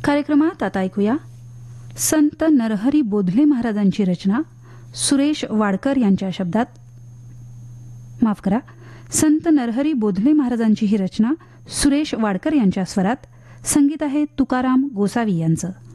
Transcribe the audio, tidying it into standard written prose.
कार्यक्रमात आता ऐकूया संत नरहरी बोधले महाराजांची रचना सुरेश वाडकर यांच्या शब्दात. माफ करा, संत नरहरी बोधले महाराजांची ही रचना सुरेश वाडकर यांच्या स्वरात. संगीत आहे तुकाराम गोसावी यांचं.